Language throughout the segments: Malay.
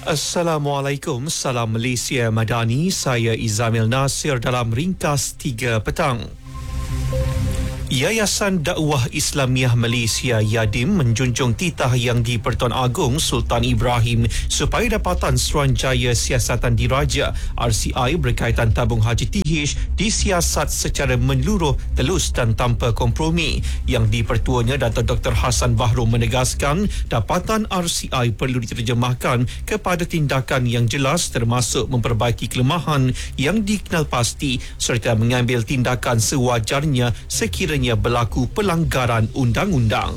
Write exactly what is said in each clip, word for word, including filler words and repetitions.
Assalamualaikum, salam Malaysia Madani. Saya Izamil Nasir dalam ringkas tiga petang. Yayasan Dakwah Islamiah Malaysia Yadim menjunjung titah yang di-Pertuan Agong Sultan Ibrahim supaya dapatan Suruhanjaya Siasatan Diraja R C I berkaitan tabung haji T H disiasat secara menyeluruh, telus dan tanpa kompromi. Yang di-Pertuanya Dato' Doktor Hassan Bahrom menegaskan dapatan R C I perlu diterjemahkan kepada tindakan yang jelas termasuk memperbaiki kelemahan yang dikenal pasti serta mengambil tindakan sewajarnya sekiranya berlaku pelanggaran undang-undang.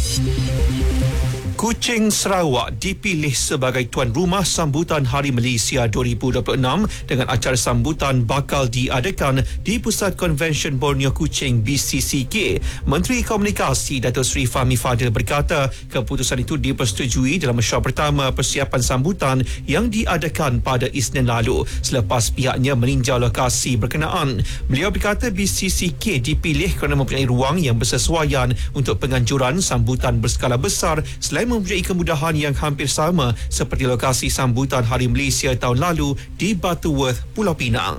Kuching, Sarawak dipilih sebagai tuan rumah sambutan Hari Malaysia dua ribu dua puluh enam dengan acara sambutan bakal diadakan di Pusat Konvensyen Borneo Kuching B C C K. Menteri Komunikasi Datuk Seri Fahmi Fadil berkata keputusan itu dipersetujui dalam mesyuarat pertama persiapan sambutan yang diadakan pada Isnin lalu selepas pihaknya meninjau lokasi berkenaan. Beliau berkata B C C K dipilih kerana mempunyai ruang yang bersesuaian untuk penganjuran sambutan berskala besar selain mempunyai kemudahan yang hampir sama seperti lokasi sambutan Hari Malaysia tahun lalu di Butterworth, Pulau Pinang.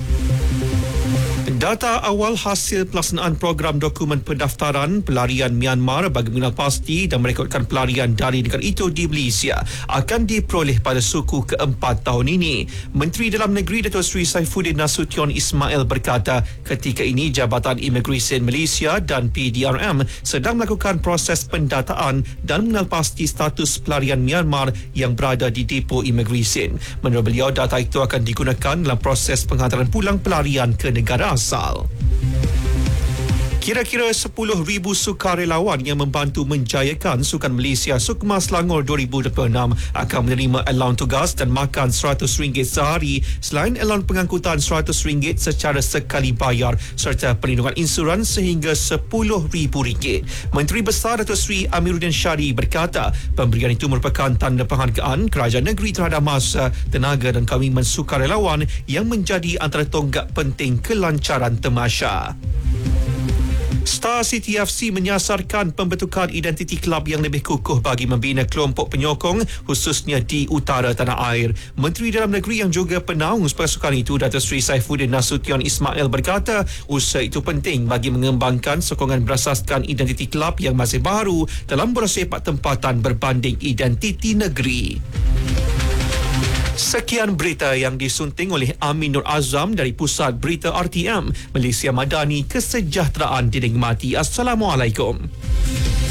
Data awal hasil pelaksanaan program dokumen pendaftaran pelarian Myanmar bagi mengenal pasti dan merekodkan pelarian dari negara itu di Malaysia akan diperoleh pada suku keempat tahun ini. Menteri Dalam Negeri Datuk Seri Saifuddin Nasution Ismail berkata ketika ini Jabatan Imigresen Malaysia dan P D R M sedang melakukan proses pendataan dan mengenal pasti status pelarian Myanmar yang berada di depo imigresen. Menurut beliau, data itu akan digunakan dalam proses penghantaran pulang pelarian ke negara asal. Kira-kira sepuluh ribu sukarelawan yang membantu menjayakan Sukan Malaysia Sukma Selangor dua ribu dua puluh enam akan menerima alaun tugas dan makan seratus ringgit sehari selain alaun pengangkutan seratus ringgit secara sekali bayar serta perlindungan insurans sehingga sepuluh ribu ringgit. Menteri Besar Datuk Seri Amiruddin Syari berkata pemberian itu merupakan tanda penghargaan kerajaan negeri terhadap masa, tenaga dan komitmen sukarelawan yang menjadi antara tonggak penting kelancaran temasya. Star City F C menyasarkan pembentukan identiti kelab yang lebih kukuh bagi membina kelompok penyokong khususnya di utara tanah air. Menteri Dalam Negeri yang juga penaung pasukan itu Datuk Seri Saifuddin Nasution Ismail berkata usaha itu penting bagi mengembangkan sokongan berasaskan identiti kelab yang masih baru dalam bola sepak tempatan berbanding identiti negeri. Sekian berita yang disunting oleh Amin Nur Azam dari Pusat Berita R T M Malaysia Madani. Kesejahteraan dinikmati. Assalamualaikum.